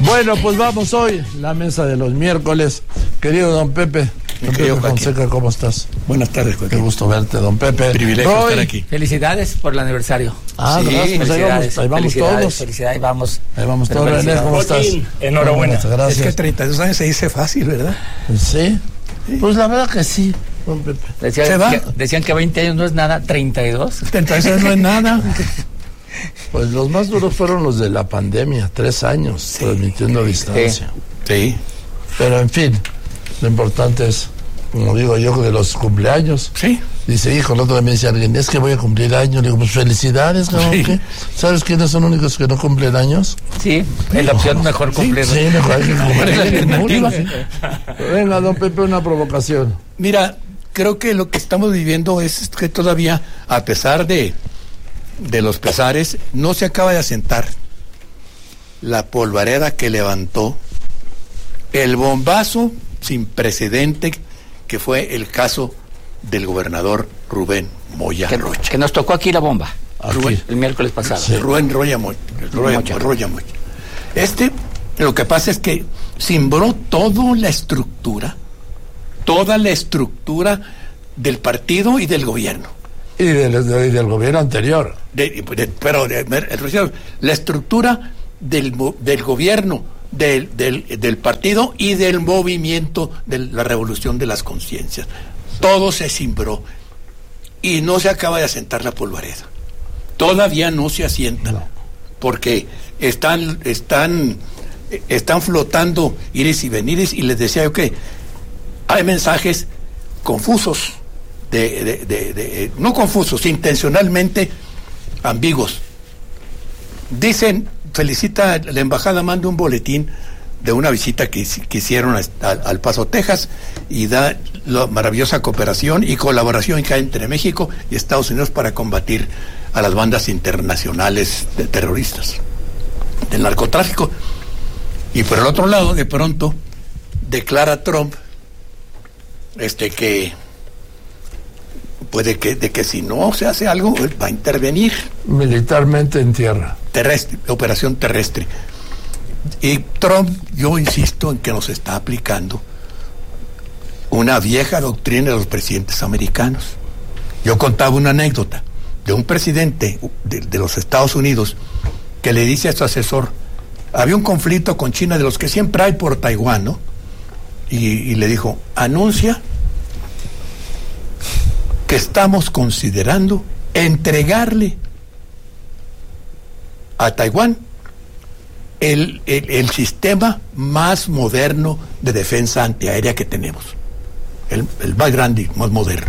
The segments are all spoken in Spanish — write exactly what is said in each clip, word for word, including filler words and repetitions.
Bueno, pues vamos hoy, la mesa de los miércoles. Querido don Pepe, don Pepe Fonseca, ¿cómo estás? Buenas tardes, Joaquín. Qué gusto verte, don Pepe. Privilegio Roy. estar aquí. Felicidades por el aniversario. Ah, sí, gracias, pues ahí vamos, ahí vamos todos. Felicidades, vamos. Ahí vamos todos, René, ¿cómo estás? Enhorabuena. Gracias. Es que treinta y dos años se dice fácil, ¿verdad? Sí, sí. Pues la verdad que sí, don Pepe. Decían, ¿Se va? Que, decían que veinte años no es nada, treinta y dos. treinta y dos no es nada. Pues los más duros fueron los de la pandemia, tres años, sí, transmitiendo a distancia. Sí. Pero en fin, lo importante es, como digo yo, de los cumpleaños. Sí. Dice, hijo, el otro día me dice alguien, es que voy a cumplir años. Le digo, pues felicidades, ¿no? Sí. ¿Qué? ¿Sabes quiénes son los únicos que no cumplen años? Sí, es la opción mejor cumplir. Sí, sí, mejor hay que cumplir. Venga, don Pepe, una provocación. Mira, creo que lo que estamos viviendo es que todavía, a pesar de, de los pesares, no se acaba de asentar la polvareda que levantó el bombazo sin precedente que fue el caso del gobernador Rubén Moya que, Rocha. Que nos tocó aquí la bomba, Rubén, el miércoles pasado. Sí. Rubén Roya Moya. Roya Moya. Este, lo que pasa es que cimbró toda la estructura, toda la estructura del partido y del gobierno. Y del, de, del gobierno anterior. De, de, pero de, de, la estructura del, del gobierno, del, del, del partido y del movimiento de la revolución de las conciencias. Todo se cimbró y no se acaba de asentar la polvareda. Todavía no se asienta, no, porque están, están, están flotando ires y venires, y les decía yo que hay mensajes confusos, de, de, de, de, no confusos, intencionalmente ambiguos. Dicen, felicita, la embajada manda un boletín de una visita que, que hicieron a, a, al Paso, Texas, y da la maravillosa cooperación y colaboración que hay entre México y Estados Unidos para combatir a las bandas internacionales de terroristas, del narcotráfico. Y por el otro lado, de pronto, declara Trump este que puede que de que si no se hace algo, él va a intervenir militarmente en tierra. Terrestre, operación terrestre. Y Trump, yo insisto en que nos está aplicando una vieja doctrina de los presidentes americanos. Yo contaba una anécdota de un presidente de, de los Estados Unidos que le dice a su asesor, había un conflicto con China de los que siempre hay por Taiwán, ¿no? Y, y le dijo, anuncia que estamos considerando entregarle a Taiwán el, el, el sistema más moderno de defensa antiaérea que tenemos, el, el más grande y más moderno.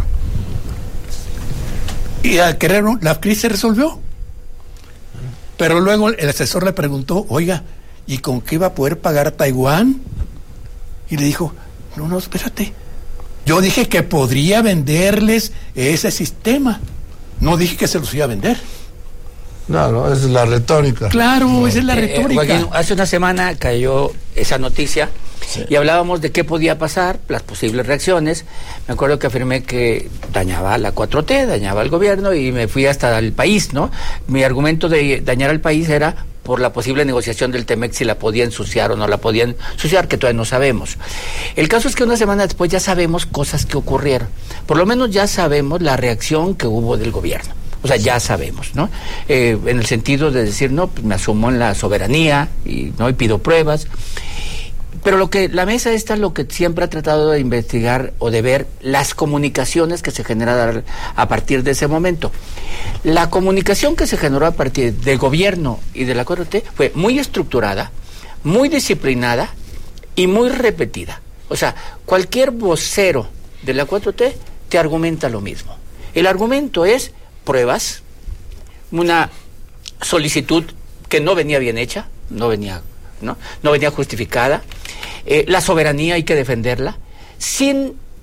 Y al querer, la crisis se resolvió. Pero luego el asesor le preguntó, oiga, ¿y con qué iba a poder pagar Taiwán? Y le dijo, no, no, espérate, yo dije que podría venderles ese sistema, no dije que se los iba a vender. No, no, esa es la retórica. Claro, no. esa es la Eh, retórica. Joaquín, hace una semana cayó esa noticia, sí, y hablábamos de qué podía pasar, las posibles reacciones. Me acuerdo que afirmé que dañaba la cuatro T, dañaba al gobierno, y me fui hasta el país, ¿no? Mi argumento de dañar al país era por la posible negociación del Temex, si la podía ensuciar o no la podían ensuciar, que todavía no sabemos. El caso es que una semana después ya sabemos cosas que ocurrieron. Por lo menos ya sabemos la reacción que hubo del gobierno. O sea, ya sabemos, ¿no? Eh, en el sentido de decir, no, pues me asumo en la soberanía y no y pido pruebas. Pero lo que la mesa esta lo que siempre ha tratado de investigar o de ver las comunicaciones que se generaron a partir de ese momento. La comunicación que se generó a partir del gobierno y de la cuatro T fue muy estructurada, muy disciplinada y muy repetida. O sea, cualquier vocero de la cuatro T te argumenta lo mismo. El argumento es pruebas, una solicitud que no venía bien hecha, no venía, ¿no? No venía justificada, eh, la soberanía hay que defenderla, sin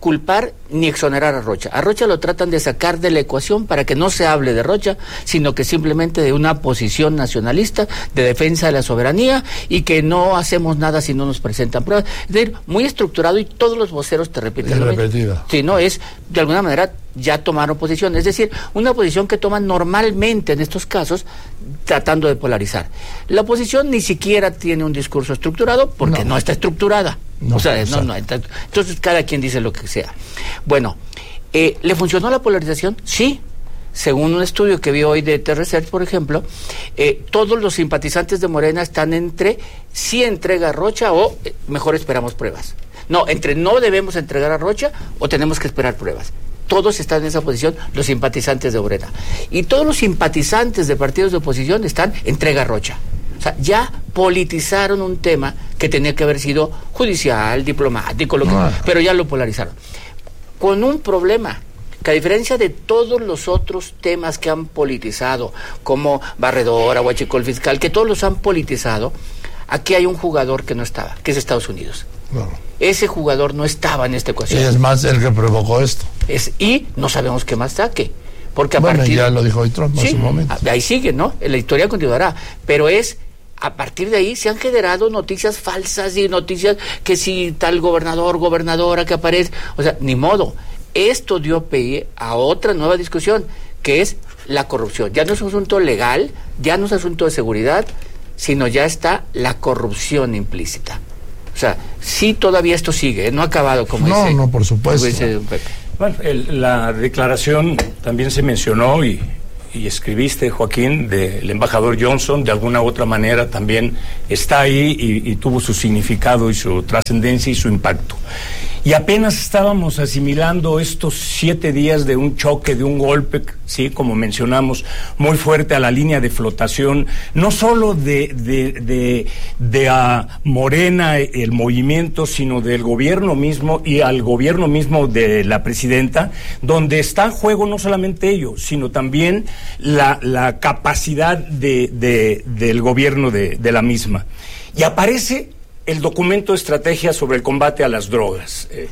culpar ni exonerar a Rocha. A Rocha lo tratan de sacar de la ecuación para que no se hable de Rocha, sino que simplemente de una posición nacionalista de defensa de la soberanía y que no hacemos nada si no nos presentan pruebas. Es decir, muy estructurado y todos los voceros te repiten lo mismo. Sí, no, es de alguna manera ya tomaron posición, es decir, una posición que toman normalmente en estos casos tratando de polarizar. La oposición ni siquiera tiene un discurso estructurado porque no, no está estructurada. No, o sea, no, no, entonces cada quien dice lo que sea. Bueno, eh, ¿le funcionó la polarización? Sí. Según un estudio que vi hoy de T-Research, por ejemplo, eh, todos los simpatizantes de Morena están entre sí entrega a Rocha o eh, mejor esperamos pruebas. No, entre no debemos entregar a Rocha o tenemos que esperar pruebas. Todos están en esa posición, los simpatizantes de Morena. Y todos los simpatizantes de partidos de oposición están entrega a Rocha. O sea, ya politizaron un tema que tenía que haber sido judicial, diplomático, lo que, ah. pero ya lo polarizaron. Con un problema, que a diferencia de todos los otros temas que han politizado, como Barredora, Huachicol Fiscal, que todos los han politizado, aquí hay un jugador que no estaba, que es Estados Unidos. No. Ese jugador no estaba en esta ecuación. Y es más el que provocó esto. Es, y no sabemos qué más saque. Porque a bueno, partir, ya lo dijo hoy Trump sí, en su momento. Ahí sigue, ¿no? La historia continuará. Pero es, a partir de ahí se han generado noticias falsas y noticias que si tal gobernador, gobernadora que aparece. O sea, ni modo. Esto dio pie a otra nueva discusión, que es la corrupción. Ya no es un asunto legal, ya no es un asunto de seguridad, sino ya está la corrupción implícita. O sea, sí todavía esto sigue, no ha acabado como no, dice. No, no, por supuesto. Dice don Pepe. Bueno, el, la declaración también se mencionó y, y escribiste, Joaquín, del embajador Johnson, de alguna u otra manera también está ahí y, y tuvo su significado y su trascendencia y su impacto. Y apenas estábamos asimilando estos siete días de un choque, de un golpe, sí, como mencionamos, muy fuerte a la línea de flotación, no solo de, de, de, de a Morena, el movimiento, sino del gobierno mismo y al gobierno mismo de la presidenta, donde está en juego no solamente ello, sino también la, la capacidad de, de, del gobierno de, de la misma. Y aparece el documento de estrategia sobre el combate a las drogas. Eh,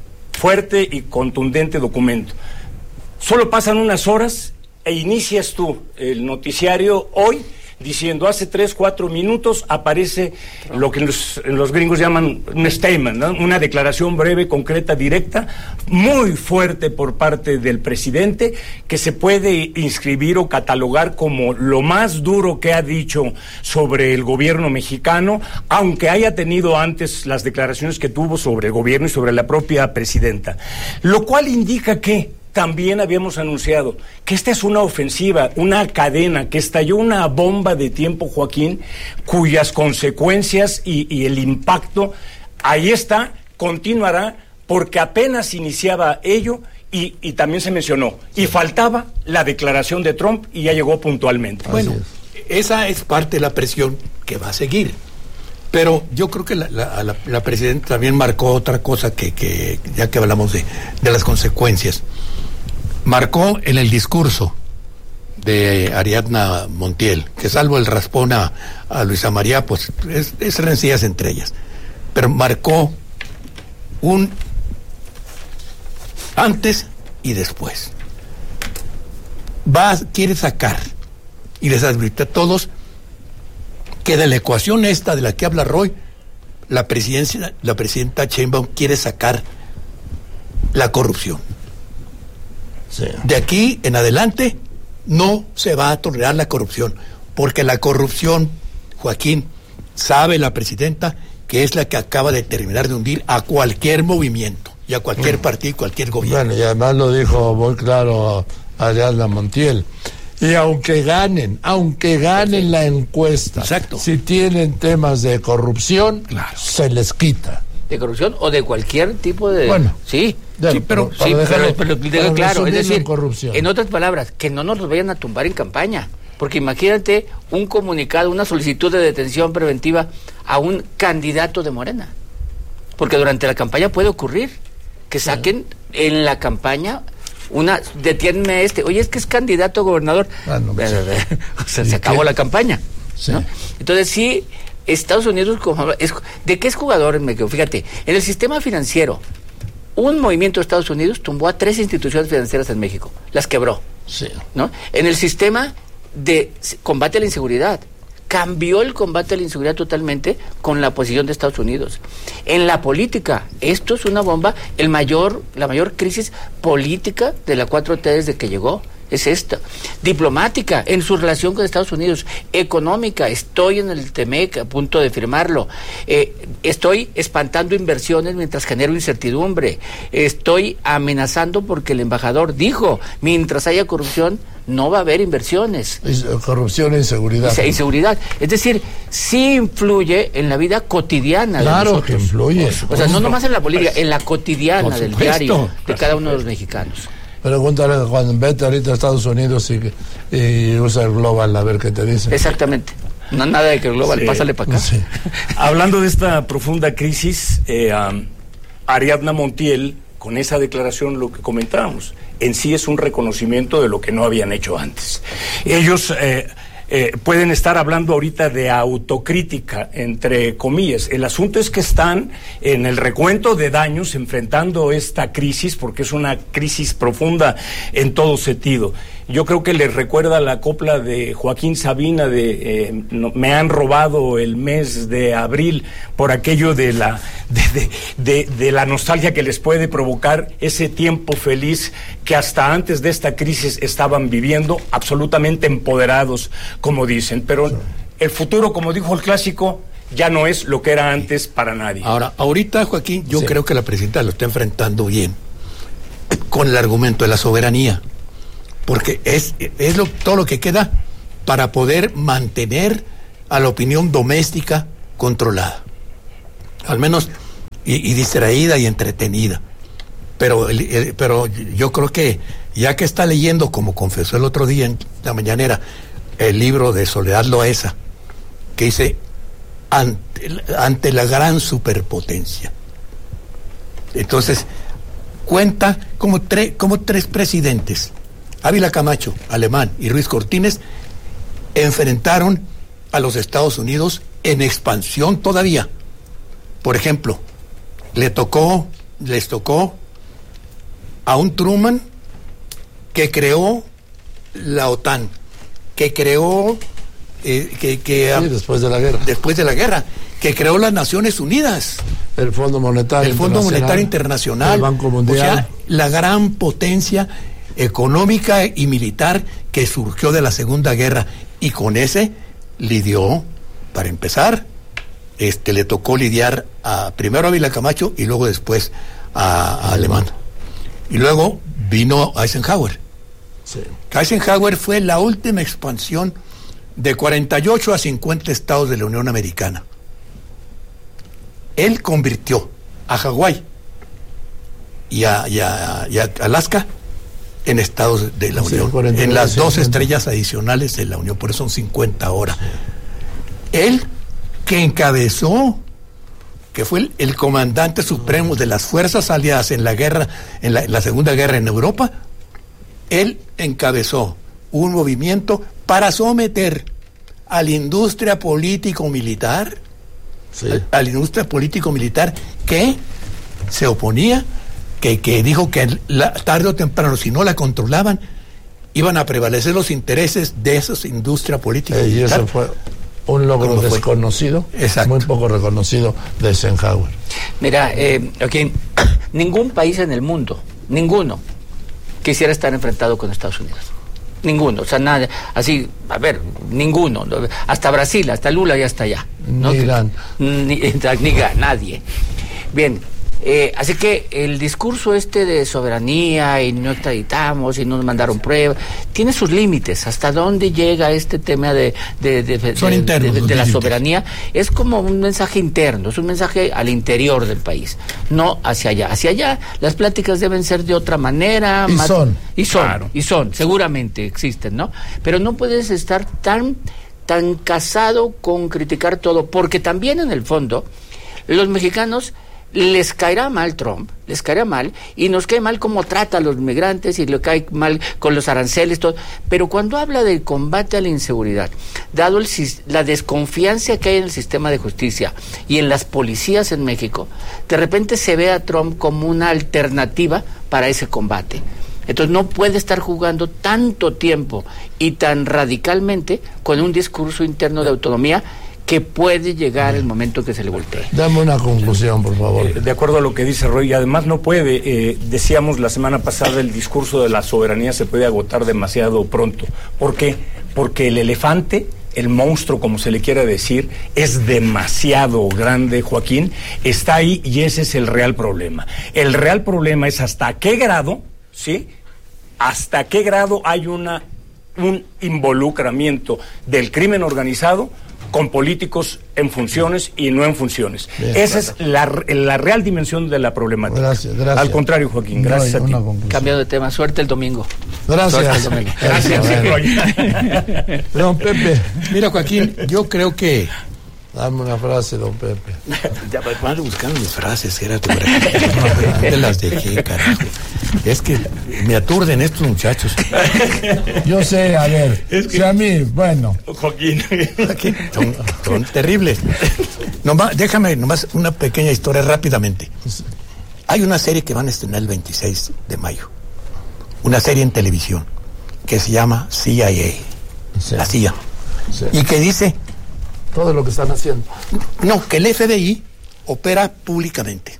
fuerte y contundente documento. Solo pasan unas horas e inicias tú el noticiario hoy diciendo, hace tres, cuatro minutos aparece lo que los, los gringos llaman un statement, ¿no? Una declaración breve, concreta, directa, muy fuerte por parte del presidente, que se puede inscribir o catalogar como lo más duro que ha dicho sobre el gobierno mexicano, aunque haya tenido antes las declaraciones que tuvo sobre el gobierno y sobre la propia presidenta. Lo cual indica que también habíamos anunciado que esta es una ofensiva, una cadena, que estalló una bomba de tiempo, Joaquín, cuyas consecuencias y, y el impacto, ahí está, continuará, porque apenas iniciaba ello y, y también se mencionó, y faltaba la declaración de Trump y ya llegó puntualmente. Bueno, esa es parte de la presión que va a seguir. Pero yo creo que la, la, la, la presidenta también marcó otra cosa que, que ya que hablamos de, de las consecuencias. Marcó en el discurso de Ariadna Montiel, que salvo el raspón a, a Luisa María, pues es, es rencillas entre ellas, pero marcó un antes y después. Va, quiere sacar, y les advirtió a todos que de la ecuación esta de la que habla Roy, la presidencia, la presidenta Sheinbaum quiere sacar la corrupción. Sí. De aquí en adelante no se va a tolerar la corrupción, porque la corrupción, Joaquín, sabe la presidenta que es la que acaba de terminar de hundir a cualquier movimiento y a cualquier bueno. partido y cualquier gobierno. Bueno, y además lo dijo muy claro Ariadna Montiel. Y aunque ganen, aunque ganen la encuesta, exacto, si tienen temas de corrupción, claro, se les quita. De corrupción o de cualquier tipo de... Bueno, sí, sí, pero, sí, pero, pero, pero claro, es decir, en, en otras palabras, que no nos los vayan a tumbar en campaña, porque imagínate un comunicado, una solicitud de detención preventiva a un candidato de Morena, porque durante la campaña puede ocurrir que saquen sí. en la campaña una, detiénme a este, oye, es que es candidato a gobernador, ah, no, pues, o sea, se acabó qué? la campaña, sí. ¿no? Entonces sí, Estados Unidos, como, es, ¿de qué es jugador? Fíjate, en el sistema financiero, un movimiento de Estados Unidos tumbó a tres instituciones financieras en México, las quebró, sí. ¿no? En el sistema de combate a la inseguridad, cambió el combate a la inseguridad totalmente con la posición de Estados Unidos. En la política, esto es una bomba, el mayor, la mayor crisis política de la cuatro T desde que llegó. Es esta. Diplomática, en su relación con Estados Unidos. Económica, estoy en el T M E C a punto de firmarlo. Eh, estoy espantando inversiones mientras genero incertidumbre. Estoy amenazando porque el embajador dijo, mientras haya corrupción, no va a haber inversiones. Corrupción e inseguridad. E inseguridad. Es decir, sí influye en la vida cotidiana claro de nosotros. Que influye. O sea, no nomás en la política, en la cotidiana del diario de cada uno de los mexicanos. Pregúntale cuando vete ahorita a Estados Unidos y, y usa el Global a ver qué te dice. Exactamente. No nada de que el Global, sí. Pásale para acá. Sí. Hablando de esta profunda crisis, eh, um, Ariadna Montiel, con esa declaración, lo que comentábamos, en sí es un reconocimiento de lo que no habían hecho antes. Ellos eh, eh, pueden estar hablando ahorita de autocrítica, entre comillas. El asunto es que están en el recuento de daños enfrentando esta crisis, porque es una crisis profunda en todo sentido. Yo creo que les recuerda la copla de Joaquín Sabina de eh, no, me han robado el mes de abril, por aquello de la de, de, de, de la nostalgia que les puede provocar ese tiempo feliz que hasta antes de esta crisis estaban viviendo, absolutamente empoderados, como dicen. Pero el futuro, como dijo el clásico, ya no es lo que era antes para nadie. Ahora, ahorita, Joaquín, yo sí. creo que la presidenta lo está enfrentando bien con el argumento de la soberanía. Porque es, es lo, todo lo que queda para poder mantener a la opinión doméstica controlada. Al menos, y, y distraída y entretenida. Pero, el, el, pero yo creo que, ya que está leyendo, como confesó el otro día en la mañanera, el libro de Soledad Loaesa, que dice, ante, ante la gran superpotencia. Entonces, cuenta como, tre, como tres presidentes, Ávila Camacho, alemán, y Ruiz Cortines, enfrentaron a los Estados Unidos en expansión todavía. Por ejemplo, le tocó, les tocó a un Truman que creó la OTAN, que creó, eh, que, que sí, después de la guerra, después de la guerra, que creó las Naciones Unidas, el Fondo Monetario, el Fondo Monetario Internacional, el Banco Mundial, o sea, la gran potencia económica y militar que surgió de la Segunda Guerra, y con ese lidió, para empezar, este le tocó lidiar a primero a Ávila Camacho y luego después a, a Alemán. Y luego vino Eisenhower. Sí. Eisenhower fue la última expansión de cuarenta y ocho a cincuenta estados de la Unión Americana. Él convirtió a Hawái y a, y a, y a Alaska en estados de la sí, Unión, en las dos estrellas adicionales de la Unión, por eso son cincuenta ahora. Sí. Él, que encabezó, que fue el, el comandante supremo de las fuerzas aliadas en la guerra, en la, en la Segunda Guerra en Europa, él encabezó un movimiento para someter a la industria político-militar, sí. a, a la industria político-militar que se oponía, Que, que dijo que la, tarde o temprano, si no la controlaban, iban a prevalecer los intereses de esa industria política. Eh, y eso fue un logro desconocido, muy poco reconocido de Eisenhower. Mira, eh, okay, ningún país en el mundo, ninguno, quisiera estar enfrentado con Estados Unidos. Ninguno, o sea, nada, así, a ver, ninguno, hasta Brasil, hasta Lula ya está allá. ¿No? Ni Irán. Ni, ni, ni nadie. Bien. Eh, así que el discurso este de soberanía y no extraditamos y no nos mandaron pruebas tiene sus límites. ¿Hasta dónde llega este tema de, de, de, de, Son internos, de, de, de la límites. soberanía? Es como un mensaje interno, es un mensaje al interior del país, no hacia allá. Hacia allá las pláticas deben ser de otra manera. Y más, son. Y son, claro. y son, seguramente existen, ¿no? Pero no puedes estar tan, tan casado con criticar todo, porque también en el fondo los mexicanos les caerá mal Trump, les caerá mal, y nos cae mal cómo trata a los migrantes, y le cae mal con los aranceles, todo. Pero cuando habla del combate a la inseguridad, dado el, la desconfianza que hay en el sistema de justicia y en las policías en México, de repente se ve a Trump como una alternativa para ese combate. Entonces no puede estar jugando tanto tiempo y tan radicalmente con un discurso interno de autonomía que puede llegar el momento que se le voltee. Dame una conclusión, por favor. Eh, de acuerdo a lo que dice Roy, y además no puede, eh, decíamos la semana pasada, el discurso de la soberanía se puede agotar demasiado pronto. ¿Por qué? Porque el elefante, el monstruo, como se le quiera decir, es demasiado grande, Joaquín, está ahí, y ese es el real problema. El real problema es hasta qué grado, ¿sí? Hasta qué grado hay una un involucramiento del crimen organizado con políticos en funciones y no en funciones. Bien, Esa claro. es la, la real dimensión de la problemática. Gracias, gracias. Al contrario, Joaquín, gracias no, a ti. Cambio de tema, suerte el domingo. Gracias. El domingo. Gracias. Gracias. Don Pepe. Mira, Joaquín, yo creo que... Dame una frase, don Pepe. Ya van buscando mis frases, Gerardo. Te las dejé, carajo. Es que me aturden estos muchachos. Yo sé, a ver. Es que... Si a mí, bueno. Joaquín. Son, son terribles. Nomás, déjame nomás una pequeña historia rápidamente. Hay una serie que van a estrenar el veintiséis de mayo. Una serie en televisión que se llama C I A. Sí. La C I A. Sí. Y que dice... todo lo que están haciendo. No, que el F B I opera públicamente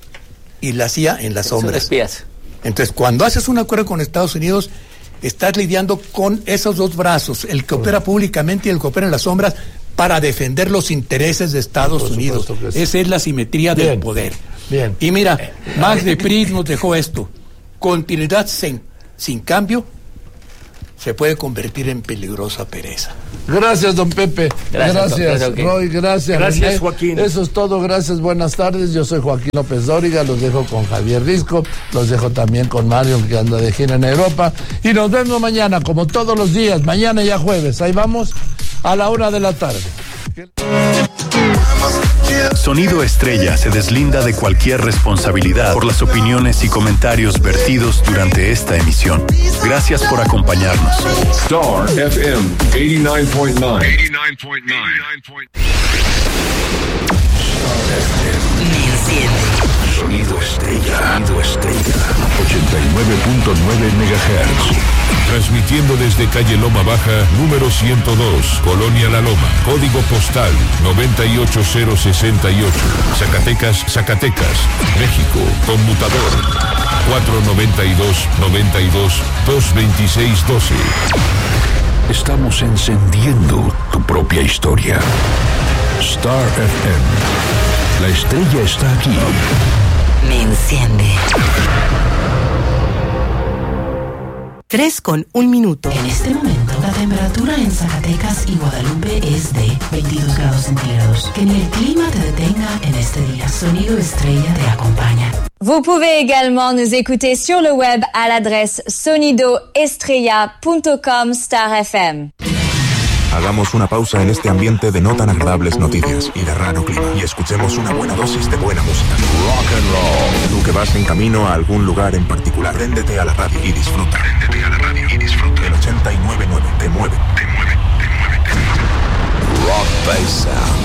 y la C I A en las sombras. Son espías. Entonces, cuando haces un acuerdo con Estados Unidos, estás lidiando con esos dos brazos, el que opera públicamente y el que opera en las sombras, para defender los intereses de Estados Unidos. Sí. Esa es la simetría Bien. del poder. Bien. Y mira, Max de Pris nos dejó esto: continuidad sin, sin cambio se puede convertir en peligrosa pereza. Gracias, don Pepe. Gracias, gracias don Roy. Gracias, Gracias, René. Joaquín. Eso es todo. Gracias, buenas tardes. Yo soy Joaquín López Dóriga. Los dejo con Javier Risco. Los dejo también con Mario, que anda de gira en Europa. Y nos vemos mañana, como todos los días. Mañana ya jueves. Ahí vamos, a la una de la tarde. Sonido Estrella se deslinda de cualquier responsabilidad por las opiniones y comentarios vertidos durante esta emisión. Gracias por acompañarnos. Star F M ochenta y nueve punto nueve. ochenta y nueve punto nueve. Me enciende. Sonido Estrella. Sonido Estrella. ochenta y nueve punto nueve megahertz. Transmitiendo desde calle Loma Baja, número ciento dos, Colonia La Loma. Código postal noventa y ocho cero sesenta y ocho. Zacatecas, Zacatecas, México. Conmutador cuatro noventa y dos, noventa y dos, dos veintiséis doce. Estamos encendiendo tu propia historia. Star F M. La estrella está aquí. Me enciende. tres con un minuto. En este momento, la temperatura en Zacatecas y Guadalupe es de veintidós grados centígrados. Que ni el clima te detenga en este día. Sonido Estrella te acompaña. Vous pouvez également nous écouter sur le web à l'adresse sonido estrella punto com Star F M. Hagamos una pausa en este ambiente de no tan agradables noticias y de raro clima y escuchemos una buena dosis de buena música. Rock and roll. Tú que vas en camino a algún lugar en particular, préndete a la radio y disfruta. Préndete a la radio y disfruta. El ochenta y nueve punto nueve te mueve.